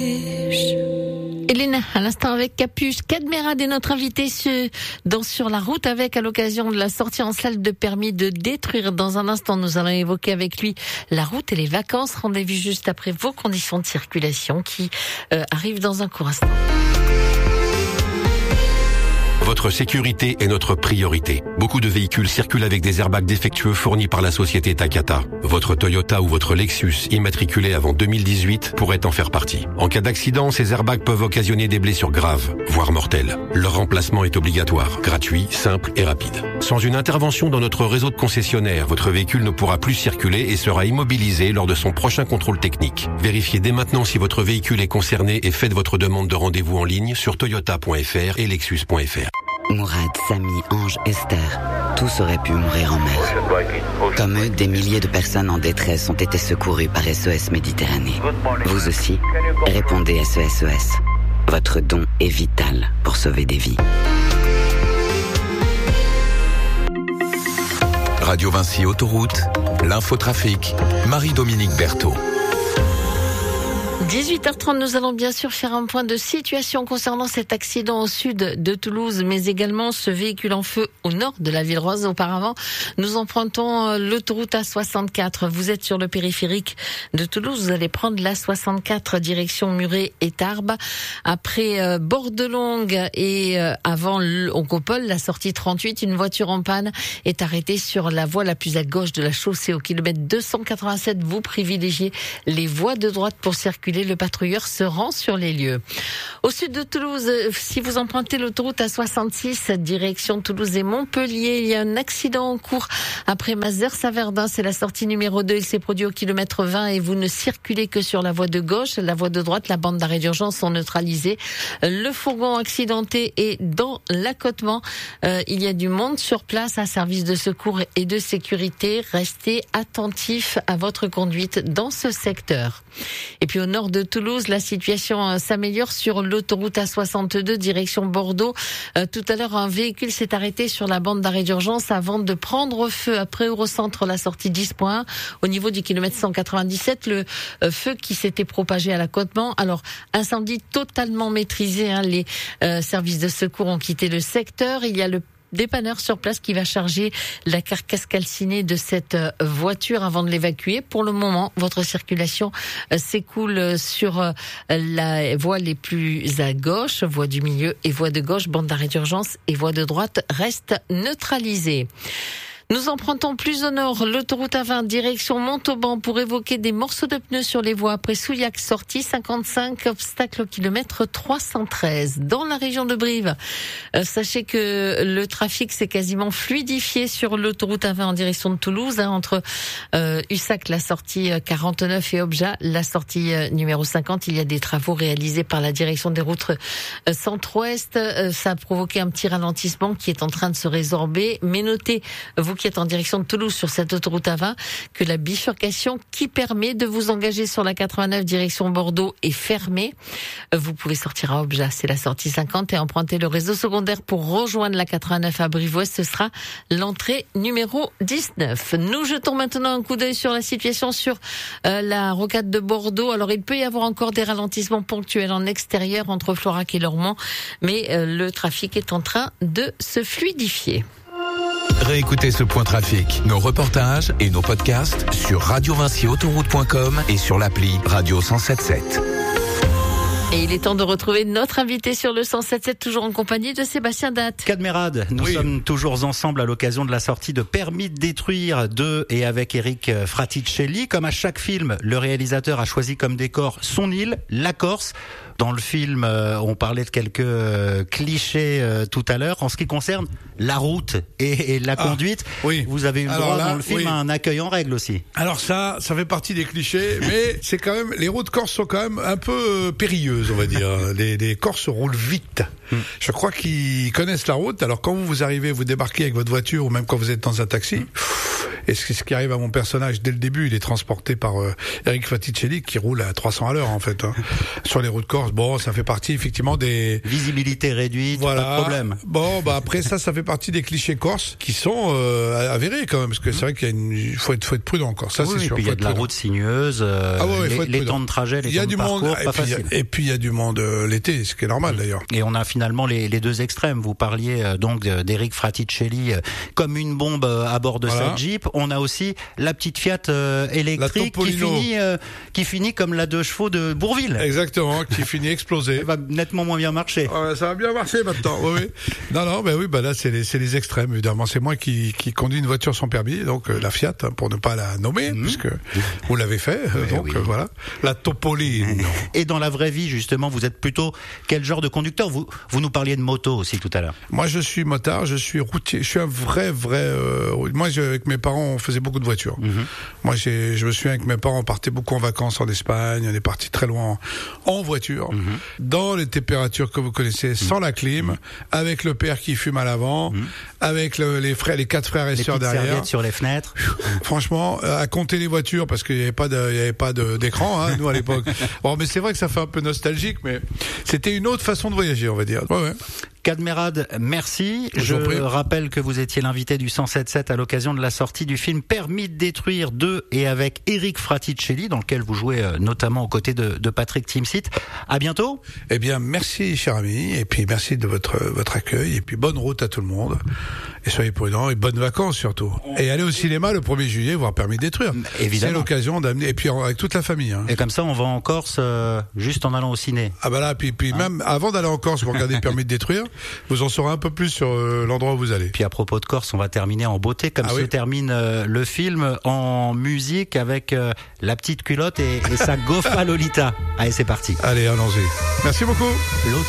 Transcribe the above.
Hélène, à l'instant avec Capuche. Cadmerade est notre invité sur la route avec, à l'occasion de la sortie en salle de permis de détruire. Dans un instant, nous allons évoquer avec lui la route et les vacances. Rendez-vous juste après vos conditions de circulation qui arrivent dans un court instant. Votre sécurité est notre priorité. Beaucoup de véhicules circulent avec des airbags défectueux fournis par la société Takata. Votre Toyota ou votre Lexus immatriculé avant 2018 pourrait en faire partie. En cas d'accident, ces airbags peuvent occasionner des blessures graves, voire mortelles. Leur remplacement est obligatoire, gratuit, simple et rapide. Sans une intervention dans notre réseau de concessionnaires, votre véhicule ne pourra plus circuler et sera immobilisé lors de son prochain contrôle technique. Vérifiez dès maintenant si votre véhicule est concerné et faites votre demande de rendez-vous en ligne sur toyota.fr et lexus.fr. Mourad, Samy, Ange, Esther, tous auraient pu mourir en mer. Comme eux, des milliers de personnes en détresse ont été secourues par SOS Méditerranée. Vous aussi, répondez SOS. Votre don est vital pour sauver des vies. Radio Vinci Autoroute, l'infotrafic, Marie-Dominique Berthaud. 18h30, nous allons bien sûr faire un point de situation concernant cet accident au sud de Toulouse, mais également ce véhicule en feu au nord de la Ville-Rose. Auparavant, nous empruntons l'autoroute A64. Vous êtes sur le périphérique de Toulouse, vous allez prendre l'A64 direction Muret et Tarbes. Après Bordelongue et avant Oncopole, la sortie 38, une voiture en panne est arrêtée sur la voie la plus à gauche de la chaussée au kilomètre 287. Vous privilégiez les voies de droite pour circuler. Le patrouilleur se rend sur les lieux. Au sud de Toulouse, si vous empruntez l'autoroute A66, direction Toulouse et Montpellier, il y a un accident en cours après Mazères-Saverdin. C'est la sortie numéro 2. Il s'est produit au kilomètre 20 et vous ne circulez que sur la voie de gauche. La voie de droite, la bande d'arrêt d'urgence sont neutralisées. Le fourgon accidenté est dans l'accotement. Il y a du monde sur place, un service de secours et de sécurité. Restez attentifs à votre conduite dans ce secteur. Et puis au nord de Toulouse, la situation s'améliore sur l'autoroute A62 direction Bordeaux. Tout à l'heure, un véhicule s'est arrêté sur la bande d'arrêt d'urgence avant de prendre feu après Eurocentre, la sortie 10.1 au niveau du kilomètre 197. Le feu qui s'était propagé à l'accotement. Alors, incendie totalement maîtrisé. Les services de secours ont quitté le secteur. Il y a le dépanneur sur place qui va charger la carcasse calcinée de cette voiture avant de l'évacuer. Pour le moment, votre circulation s'écoule sur la voie les plus à gauche, voie du milieu et voie de gauche, bande d'arrêt d'urgence et voie de droite restent neutralisées. Nous empruntons plus au nord l'autoroute A20 direction Montauban pour évoquer des morceaux de pneus sur les voies après Souillac sortie 55, obstacle au kilomètre 313. Dans la région de Brive, sachez que le trafic s'est quasiment fluidifié sur l'autoroute A20 en direction de Toulouse, entre Ussac, la sortie 49 et Obja, la sortie numéro 50. Il y a des travaux réalisés par la direction des routes centre-ouest. Ça a provoqué un petit ralentissement qui est en train de se résorber. Mais notez, vous qui êtes en direction de Toulouse sur cette autoroute A20, que la bifurcation qui permet de vous engager sur la 89 direction Bordeaux est fermée. Vous pouvez sortir à Obja, c'est la sortie 50, et emprunter le réseau secondaire pour rejoindre la 89 à Brive-Ouest. Ce sera l'entrée numéro 19. Nous jetons maintenant un coup d'œil sur la situation sur la rocade de Bordeaux. Alors, il peut y avoir encore des ralentissements ponctuels en extérieur entre Florac et Lormont, mais le trafic est en train de se fluidifier. Réécoutez ce point trafic, nos reportages et nos podcasts sur radiovinciautoroute.com et sur l'appli Radio 107.7. Et il est temps de retrouver notre invité sur le 107.7, toujours en compagnie de Sébastien Datte. Cadmerade, nous sommes toujours ensemble à l'occasion de la sortie de Permis de détruire de et avec Eric Fraticelli. Comme à chaque film, le réalisateur a choisi comme décor son île, la Corse. Dans le film, on parlait de quelques clichés tout à l'heure. En ce qui concerne la route et la conduite, vous avez eu le droit dans le film à un accueil en règle aussi. Alors ça fait partie des clichés, mais c'est quand même, les routes corses sont quand même un peu périlleuses, on va dire. Les Corses roulent vite. Je crois qu'ils connaissent la route. Alors quand vous arrivez, vous débarquez avec votre voiture ou même quand vous êtes dans un taxi, Et ce qui arrive à mon personnage dès le début, il est transporté par Eric Fraticelli qui roule à 300 à l'heure en fait sur les routes corses. Bon, ça fait partie effectivement des visibilité réduite, voilà. Pas de problème. Bon, après ça fait partie des clichés corses qui sont avérés quand même, parce que c'est vrai qu'il faut être prudent encore. Ça, oui, c'est sûr. Et puis il y a de la route sinueuse, les temps de trajet, les temps de parcours, pas facile. Et puis il y a du monde l'été, ce qui est normal d'ailleurs. Et on a finalement les deux extrêmes. Vous parliez donc d'Eric Fraticelli comme une bombe à bord de sa Jeep. On a aussi la petite Fiat électrique qui finit comme la 2 chevaux de Bourvil. Exactement, qui finit explosée. Ça va nettement moins bien marcher. Ça va bien marcher maintenant. Oui. Non, là c'est les extrêmes évidemment. C'est moi qui conduis une voiture sans permis, donc la Fiat pour ne pas la nommer, puisque vous l'avez fait. Voilà, la Topolino. Et dans la vraie vie justement, vous êtes plutôt quel genre de conducteur? Vous nous parliez de moto aussi tout à l'heure. Moi je suis motard, je suis routier, je suis un vrai. Moi avec mes parents on faisait beaucoup de voitures. Moi je me souviens avec mes parents on partait beaucoup en vacances en Espagne, on est parti très loin en voiture, dans les températures que vous connaissez, sans la clim, avec le père qui fume à l'avant, avec les 4 frères et sœurs derrière. Serviettes sur les fenêtres. Franchement, à compter les voitures parce qu'il n'y avait pas d'écran, nous à l'époque. Bon, mais c'est vrai que ça fait un peu nostalgique, mais c'était une autre façon de voyager, on va dire. Ouais. Cadmerade, merci. Je rappelle que vous étiez l'invité du 107.7 à l'occasion de la sortie du film Permis de détruire 2 et avec Eric Fraticelli, dans lequel vous jouez notamment aux côtés de Patrick Timsit. À bientôt. Eh bien, merci, cher ami, et puis merci de votre accueil, et puis bonne route à tout le monde. Et soyez prudents, et bonnes vacances surtout. Et allez au cinéma le 1er juillet voir Permis de détruire. Évidemment. C'est l'occasion d'amener, et puis avec toute la famille. Et comme ça, on va en Corse juste en allant au ciné. Ah bah là, puis même avant d'aller en Corse pour regarder Permis de détruire, vous en saurez un peu plus sur l'endroit où vous allez. Puis à propos de Corse, on va terminer en beauté, comme se termine le film, en musique avec la petite culotte et sa gaufre à Lolita. Allez, c'est parti. Allez, allons-y. Merci beaucoup.